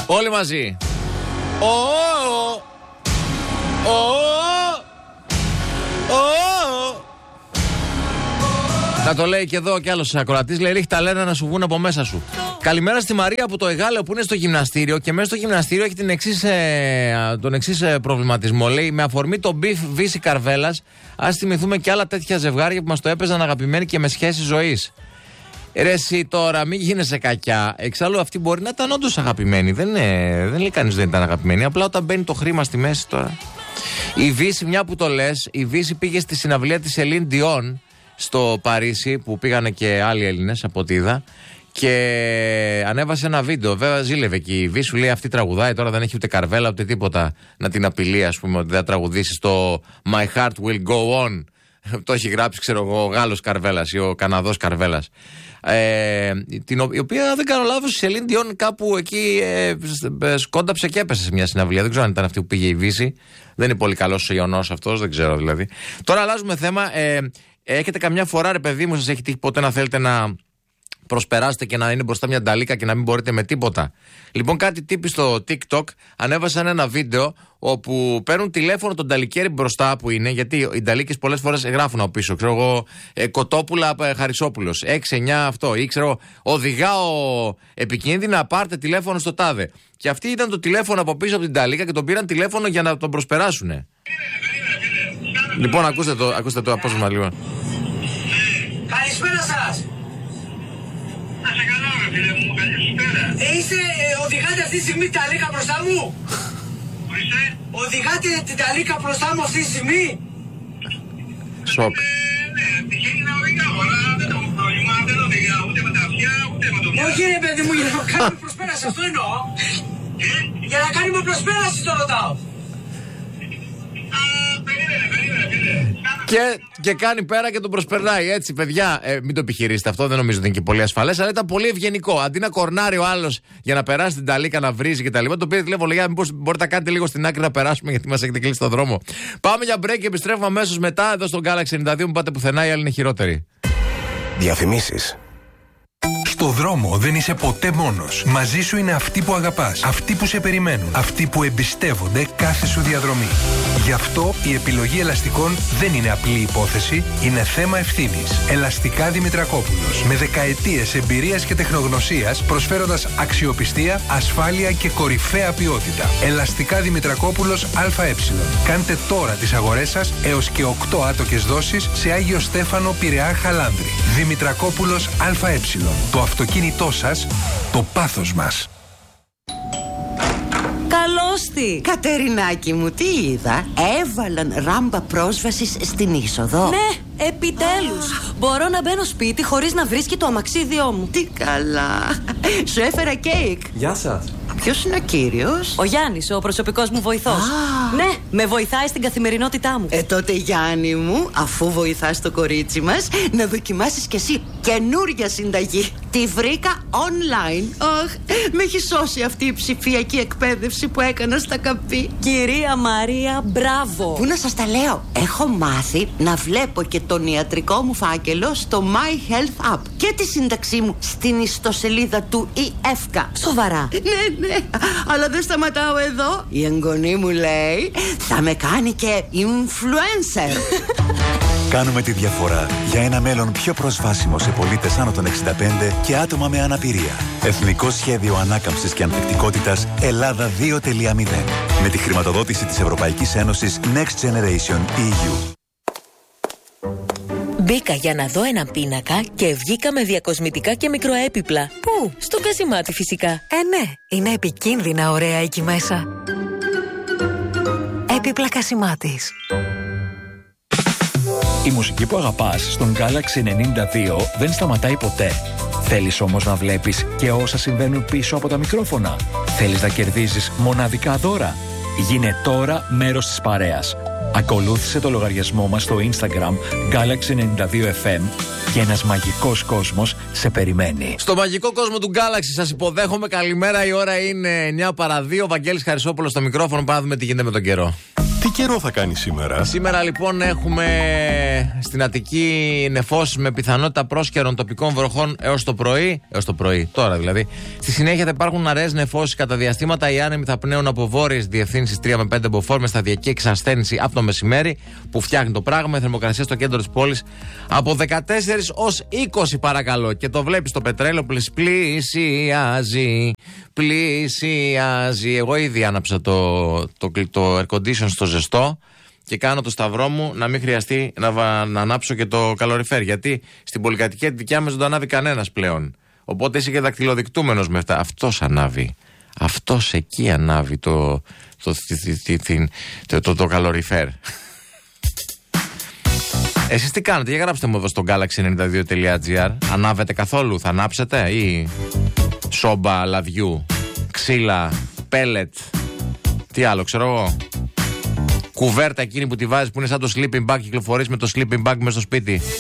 Όλοι μαζί. Να το λέει και εδώ κι άλλος ακροατής. Λέει: ρίχτα λένα να σου βγουν από μέσα σου. Καλημέρα στη Μαρία από το Εγάλεο που είναι στο γυμναστήριο και μέσα στο γυμναστήριο έχει τον εξής προβληματισμό. Λέει: με αφορμή το μπιφ Βύση Καρβέλας, ας θυμηθούμε και άλλα τέτοια ζευγάρια που μας το έπαιζαν αγαπημένοι και με σχέση ζωής. Ρε εσύ τώρα, μην γίνεσαι κακιά. Εξάλλου αυτοί μπορεί να ήταν όντως αγαπημένοι. Δεν λέει κανείς δεν ήταν αγαπημένοι. Απλά όταν μπαίνει το χρήμα στη μέση τώρα. Η Βύση, μια που το λες, η Βύση πήγε στη συναυλία της Celine Dion στο Παρίσι, που πήγανε και άλλοι Έλληνες από ό,τι είδα, και ανέβασε ένα βίντεο. Βέβαια ζήλευε εκεί η Βύση, σου λέει αυτή τραγουδάει, τώρα δεν έχει ούτε καρβέλα ούτε τίποτα να την απειλεί, ας πούμε, ότι δεν θα τραγουδήσει στο My Heart Will Go On. Το έχει γράψει, ξέρω εγώ, ο Γάλλος Καρβέλας ή ο Καναδός Καρβέλας. Η οποία δεν κάνω λάθος, η Celine Dion κάπου εκεί σκόνταψε και έπεσε σε μια συναυλία. Δεν ξέρω αν ήταν αυτή που πήγε η Βύση. Δεν είναι πολύ καλός ο ιονός αυτός, δεν ξέρω δηλαδή. Τώρα αλλάζουμε θέμα. Έχετε καμιά φορά, ρε παιδί μου, σας έχει τύχει ποτέ να θέλετε να προσπεράσετε και να είναι μπροστά μια νταλίκα και να μην μπορείτε με τίποτα? Λοιπόν, κάτι τύποι στο TikTok ανέβασαν ένα βίντεο όπου παίρνουν τηλέφωνο τον νταλικέρι μπροστά που είναι, γιατί οι νταλίκες πολλές φορές γράφουν από πίσω. Ξέρω εγώ, Κοτόπουλα Χαρισόπουλος, 6-9 αυτό, ή ξέρω, οδηγάω επικίνδυνα, πάρτε τηλέφωνο στο τάδε. Και αυτοί ήταν το τηλέφωνο από πίσω από την νταλίκα και τον πήραν τηλέφωνο για να τον προσπεράσουν. Λοιπόν, ακούστε το απόσπασμα λίγο. Καλησπέρα σας. Να σε καλά, φίλε μου, καλησπέρα. Οδηγάτε αυτή τη στιγμή τα λίκα μπροστά μου? Ορίστε. Οδηγάτε την ταλίκα μπροστά μου αυτή τη στιγμή? Σοκ. Ναι, τυχαίνει να οδηγάω, αλλά δεν έχω πρόβλημα, δεν οδηγάω ούτε με τα αυτιά, ούτε με το μυαλό. Όχι ρε παιδί μου, για να κάνουμε προσπέραση, αυτό εννοώ. Για να κάνουμε προσπέραση το ρωτάω. Περίμενε, φίλε. Και κάνει πέρα και τον προσπερνάει. Έτσι, παιδιά, μην το επιχειρήσετε αυτό, δεν νομίζω ότι είναι και πολύ ασφαλές, αλλά ήταν πολύ ευγενικό. Αντί να κορνάρει ο άλλος για να περάσει την ταλίκα, να βρίζει κτλ., το πήρε τηλέφωνο, λέει: μήπως μπορείτε να κάνετε λίγο στην άκρη να περάσουμε, γιατί μας έχετε κλείσει τον δρόμο. Πάμε για break και επιστρέφουμε αμέσως μετά. Εδώ στον Galaxy 92, μην πάτε πουθενά, οι άλλοι είναι χειρότεροι. Διαφημίσεις. Στο δρόμο δεν είσαι ποτέ μόνος. Μαζί σου είναι αυτοί που αγαπάς, αυτοί που σε περιμένουν, αυτοί που εμπιστεύονται κάθε σου διαδρομή. Γι' αυτό η επιλογή ελαστικών δεν είναι απλή υπόθεση, είναι θέμα ευθύνης. Ελαστικά Δημητρακόπουλος. Με δεκαετίες εμπειρίας και τεχνογνωσίας, προσφέροντας αξιοπιστία, ασφάλεια και κορυφαία ποιότητα. Ελαστικά Δημητρακόπουλος ΑΕ. Κάντε τώρα τις αγορές σας έως και 8 άτοκες δόσεις σε Άγιο Στέφανο, Πειραιά, Χαλάνδρη. Δημητρακόπουλος ΑΕ. Το αυτοκίνητό σας, το πάθος μας. Καλώς τη! Κατερινάκη μου, τι είδα? Έβαλαν ράμπα πρόσβασης στην είσοδο. Ναι, επιτέλους! Μπορώ να μπαίνω σπίτι χωρίς να βρίσκει το αμαξίδιό μου. Τι καλά! Σου έφερα κέικ. Γεια σας. Ποιος είναι ο κύριος? Ο Γιάννης, ο προσωπικός μου βοηθός. Ναι, με βοηθάει στην καθημερινότητά μου. Τότε Γιάννη μου, αφού βοηθάς το κορίτσι μας, να δοκιμάσεις κι εσύ καινούρια συνταγή. Τη βρήκα online. Με έχει σώσει αυτή η ψηφιακή εκπαίδευση που έκανα στα καπί. Κυρία Μαρία, μπράβο! Πού να σας τα λέω? Έχω μάθει να βλέπω και τον ιατρικό μου φάκελο στο My Health App και τη σύνταξή μου στην ιστοσελίδα του ΙΕΦΚΑ. Σοβαρά? Ναι, αλλά δεν σταματάω εδώ. Η εγγονή μου λέει θα με κάνει και influencer. Κάνουμε τη διαφορά για ένα μέλλον πιο προσβάσιμο σε πολίτες άνω των 65 και άτομα με αναπηρία. Εθνικό Σχέδιο Ανάκαμψης και Ανθεκτικότητας Ελλάδα 2.0. Με τη χρηματοδότηση της Ευρωπαϊκής Ένωσης Next Generation EU. Μπήκα για να δω έναν πίνακα και βγήκα με διακοσμητικά και μικροέπιπλα. Πού? Στο Κασιμάτι φυσικά. Ναι, είναι επικίνδυνα ωραία εκεί μέσα. Έπιπλα Κασιμάτης. Η μουσική που αγαπάς στον Galaxy 92 δεν σταματάει ποτέ. Θέλεις όμως να βλέπεις και όσα συμβαίνουν πίσω από τα μικρόφωνα? Θέλεις να κερδίζεις μοναδικά δώρα? Γίνε τώρα μέρος της παρέας. Ακολούθησε το λογαριασμό μας στο Instagram Galaxy92FM και ένας μαγικός κόσμος σε περιμένει. Στο μαγικό κόσμο του Galaxy σας υποδέχομαι. Καλημέρα, η ώρα είναι 9 παρά 2. Βαγγέλης Χαρισόπουλος στο μικρόφωνο. Πάμε να δούμε τι γίνεται με τον καιρό. Τι καιρό θα κάνει σήμερα? Σήμερα λοιπόν έχουμε στην Αττική νεφώσεις με πιθανότητα πρόσκαιρων τοπικών βροχών έως το πρωί, τώρα δηλαδή. Στη συνέχεια θα υπάρχουν αραιές νεφώσεις κατά διαστήματα. Οι άνεμοι θα πνέουν από βόρειες διευθύνσεις 3 με 5 μποφόρ με σταδιακή εξασθένηση από το μεσημέρι που φτιάχνει το πράγμα. Η θερμοκρασία στο κέντρο της πόλης από 14 ως 20 παρακαλώ. Και το βλέπεις το πετρέλαιο πλησιάζει. Εγώ ήδη άναψα το air condition στο ζεστό και κάνω το σταυρό μου να μην χρειαστεί να ανάψω και το καλοριφέρ. Γιατί στην πολυκατοικία τη δικιά μας δεν το ανάβει κανένας πλέον. Οπότε είσαι και δακτυλοδεικτούμενος με αυτά. Αυτός ανάβει. Αυτός εκεί ανάβει το καλοριφέρ. Εσείς τι κάνετε? Για γράψτε μου εδώ στο galaxy92.gr. Ανάβετε καθόλου? Θα ανάψετε? Ή σόμπα λαδιού, ξύλα, πέλετ, τι άλλο ξέρω εγώ, κουβέρτα εκείνη που τη βάζεις που είναι σαν το sleeping bag, κυκλοφορείς με το sleeping bag μες στο σπίτι.